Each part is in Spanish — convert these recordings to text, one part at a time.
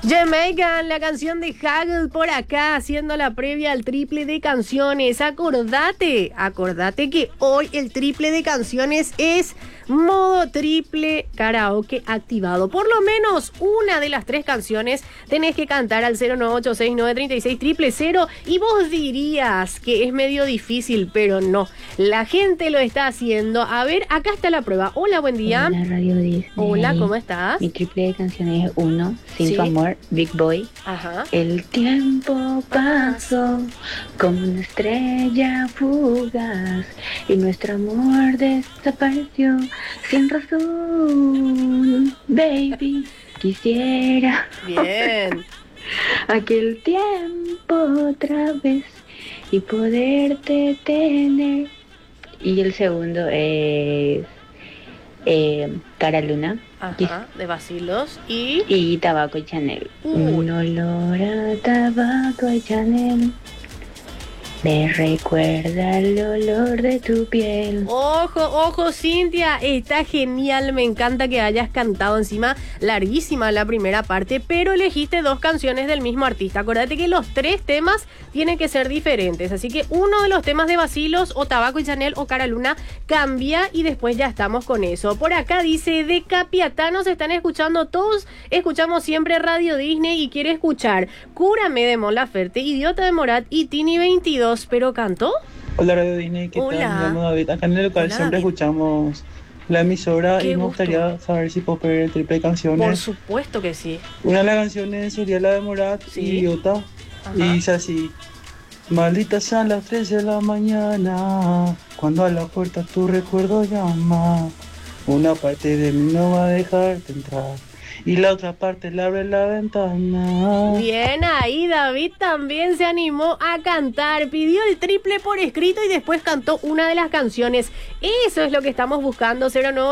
Jamaican, la canción de Haggle por acá, haciendo la previa al triple de canciones. Acordate que hoy el triple de canciones es modo triple karaoke activado. Por lo menos una de las 3 canciones tenés que cantar al 09869360000 y vos dirías que es medio difícil, pero no. La gente lo está haciendo. A ver, acá está la prueba. Hola, buen día. Hola, Radio Disney. Hola, ¿cómo estás? Mi triple de canciones es 1, Sin Sí. tu amor, Big Boy. Ajá. El tiempo pasó como una estrella fugaz y nuestro amor desapareció sin razón. Baby, quisiera Bien. aquel tiempo otra vez y poderte tener. Y el segundo es Cara Luna. Ajá, de vacilos y... Y tabaco y Chanel. Uy. Un olor a tabaco y Chanel me recuerda el olor de tu piel. Ojo, Cintia, está genial, me encanta que hayas cantado encima, larguísima la primera parte, pero elegiste 2 canciones del mismo artista. Acordate que los 3 temas tienen que ser diferentes, así que uno de los temas de vacilos, o Tabaco y Chanel o Cara Luna, cambia y después ya estamos con eso. Por acá dice, de Capiatá nos están escuchando todos, escuchamos siempre Radio Disney y quiere escuchar Cúrame de Mon Laferte, Idiota de Morat y Tini 22. ¿Pero cantó? Hola Radio Disney, ¿qué Hola. tal? Me llamo David. Acá en el local Hola, siempre David. escuchamos la emisora Qué y me gusto. gustaría saber si puedo pedir el triple de Por canciones. supuesto que sí. Una de las canciones sería la de Morat, Sí. Idiota, Ajá. y dice así: malditas sean las 3 de la mañana, cuando a la puerta tu recuerdo llama. Una parte de mí no va a dejarte entrar y la otra parte le abre la ventana. Bien ahí, David también se animó a cantar, pidió el triple por escrito y después cantó una de las canciones. Eso es lo que estamos buscando,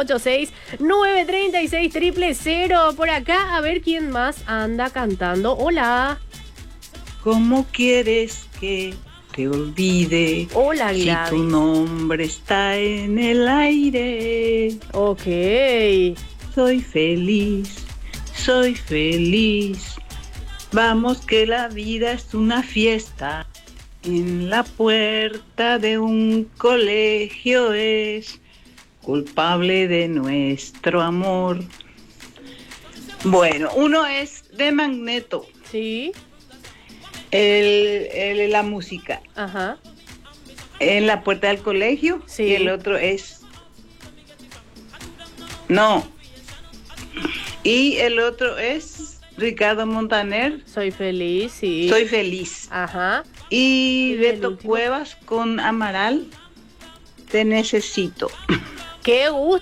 0986-936-000. Por acá, a ver quién más anda cantando. Hola. ¿Cómo quieres que te olvide Hola, si Gladys. tu nombre está en el aire? Ok. Soy feliz. Vamos que la vida es una fiesta. En la puerta de un colegio es culpable de nuestro amor. Bueno, uno es de Magneto, Sí. la música. Ajá. En la puerta del colegio. Sí. Y el otro es... No. Y el otro es Ricardo Montaner, Soy feliz, sí. Soy feliz. Ajá. Y ¿Y el Beto último? Cuevas con Amaral, Te necesito. Qué gusto.